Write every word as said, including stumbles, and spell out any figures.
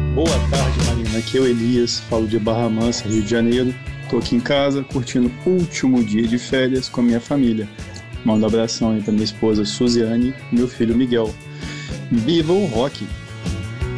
Boa tarde, Marina. Aqui é o Elias, falo de Barra Mansa, Rio de Janeiro. Tô aqui em casa, curtindo o último dia de férias com a minha família. Mando um abração aí pra minha esposa Suziane e meu filho Miguel. Viva o rock!